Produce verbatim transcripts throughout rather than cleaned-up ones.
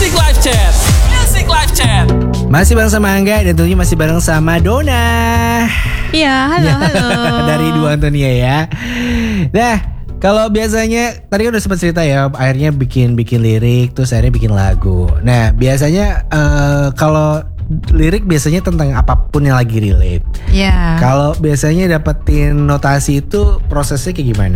Music Live Chat. Music Live Chat. Masih bareng sama Angga dan tentunya masih bareng sama Dona. Iya, halo, Ya, halo. Dari Dua Antonia ya. Nah, kalau biasanya tadi kan udah sempat cerita ya, akhirnya bikin bikin lirik, terus akhirnya bikin lagu. Nah, biasanya uh, kalau lirik biasanya tentang apapun yang lagi relate. Iya. Kalau biasanya dapetin notasi itu prosesnya kayak gimana?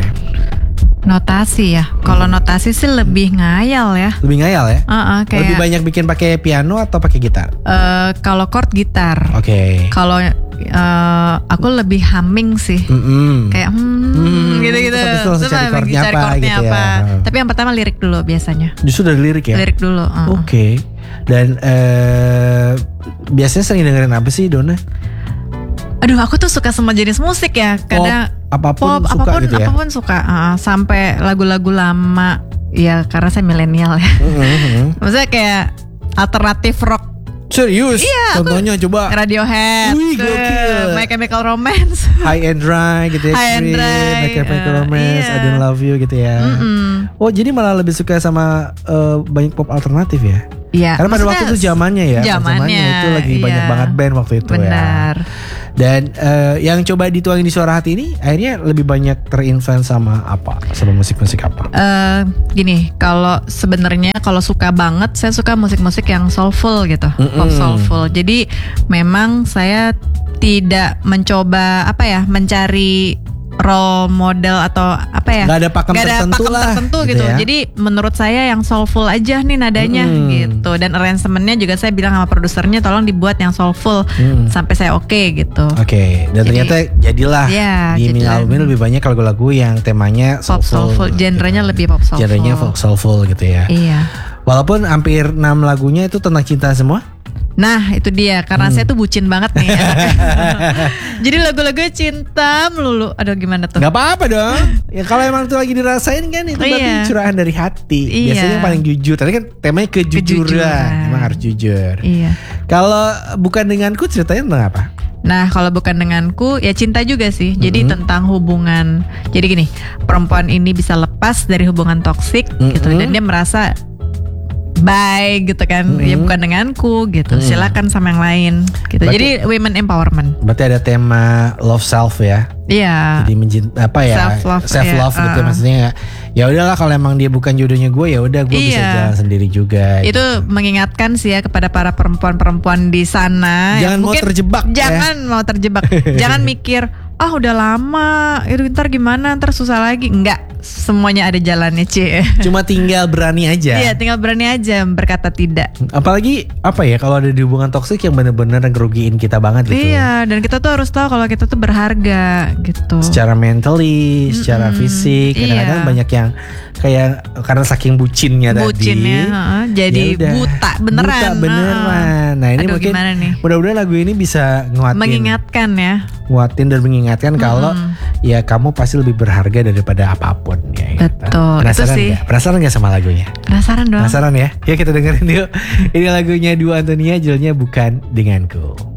Notasi ya. Kalau notasi sih lebih ngayal ya. Lebih ngayal ya? Uh-uh, kayak, Lebih banyak bikin pakai piano atau pakai gitar? uh, kalau chord gitar. Oke. Kalau uh, aku lebih humming sih. Mm-mm. Kayak hmm, Hmm, gitu-gitu. terus habis itu langsung Terus cari lagi chordnya cari apa chordnya gitu ya. apa. Hmm. Tapi yang pertama lirik dulu biasanya. Justru dari lirik ya? Lirik dulu. uh. Oke. Dan eh, biasanya sering dengerin apa sih Dona? Aduh, aku tuh suka semua jenis musik ya. Kadang Pop, apapun pop, suka apapun, gitu ya? apapun suka. Uh, sampai lagu-lagu lama. Ya karena saya milenial ya. Mm-hmm. Maksudnya kayak alternatif rock. Serius? Iya, Contohnya coba Radiohead, Wih, gokil. My Chemical Romance. High and Dry gitu ya. High and Cream, Dry, My Chemical uh, Romance, iya. I Don't Love You gitu ya. Mm-mm. Oh, jadi malah lebih suka sama uh, banyak pop alternatif ya? Iya. Karena pada maksudnya waktu itu zamannya ya. Zamannya, itu lagi iya. banyak banget band waktu itu ya. Benar. Dan uh, yang coba dituangin di Suara Hati ini akhirnya lebih banyak terinfluence sama apa? Sama musik-musik apa? Eh, gini, kalau sebenarnya kalau suka banget, saya suka musik-musik yang soulful gitu, Mm-mm. pop soulful. Jadi memang saya tidak mencoba apa ya, mencari role model atau apa ya? Gak ada pakem Gak ada tertentu pakem lah, tertentu gitu gitu. ya. Jadi menurut saya yang soulful aja nih nadanya Mm. gitu. Dan arrangementnya juga saya bilang sama produsernya tolong dibuat yang soulful Mm. sampai saya oke gitu. Oke, dan Jadi- ternyata jadilah Iya, di mini jadilah. album ini lebih banyak lagu-lagu yang temanya Pop soulful, genrenya lebih pop soulful. Genrenya folk soulful gitu ya. Iya. Walaupun hampir enam lagunya itu tentang cinta semua. Nah itu dia, karena Hmm. saya tuh bucin banget nih. Jadi lagu-lagu cinta melulu. Aduh gimana tuh? Gak apa-apa dong. Ya kalau emang itu lagi dirasain kan itu berarti Iya. curahan dari hati. Iya. Biasanya yang paling jujur. Tadi kan temanya kejujuran. Kejujuran. Emang harus jujur. Iya. Kalau bukan denganku ceritanya tentang apa? Nah kalau bukan denganku ya cinta juga sih. Jadi Mhm. tentang hubungan. Jadi gini, perempuan ini bisa lepas dari hubungan toksik gitu, Mhm. dan dia merasa bye gitu kan. Mhm. Ya bukan denganku gitu. Mhm. Silakan sama yang lain gitu. Berarti- Jadi women empowerment. Berarti ada tema love self ya. Iya. Jadi menjin- apa ya? Self-love, self love ya, gitu uh. maksudnya. Ya udahlah kalau emang dia bukan jodohnya gue ya udah gue bisa Iya. jalan sendiri juga. Itu gitu. mengingatkan sih ya kepada para perempuan-perempuan di sana. Jangan yang mau mungkin terjebak ya. Jangan mau terjebak. Jangan mikir, ah udah lama, itu ntar gimana, ntar susah lagi. Enggak, semuanya ada jalannya, Ci. Cuma tinggal berani aja. Iya, tinggal berani aja berkata tidak. Apalagi apa ya kalau ada di hubungan toksik yang bener-bener ngerugiin kita banget gitu. Iya, dan kita tuh harus tahu kalau kita tuh berharga gitu. Secara mentally, secara Mm-mm, fisik, kadang-kadang iya. banyak yang kayak karena saking bucinnya, Bucinnya, tadi. heeh, jadi ya udah, buta beneran. Buta beneran. Nah ini Aduh, mungkin gimana nih? mudah-mudahan lagu ini bisa nguatin, Mengingatkan ya. nguatin dan mengingatkan kalau ya kamu pasti lebih berharga daripada apapun ya. gitu. Betul, Penasaran itu sih. nggak? Penasaran nggak sama lagunya? Penasaran dong. Penasaran ya? Ya kita dengerin yuk. Ini lagunya Dua Antonia, judulnya Bukan Denganku.